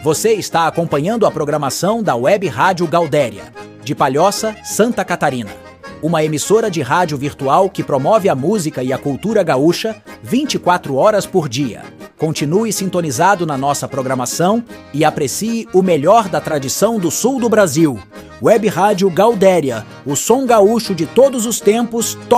Você está acompanhando a programação da Web Rádio Gaudéria, de Palhoça, Santa Catarina. Uma emissora de rádio virtual que promove a música e a cultura gaúcha 24 horas por dia. Continue sintonizado na nossa programação e aprecie o melhor da tradição do sul do Brasil. Web Rádio Gaudéria, o som gaúcho de todos os tempos.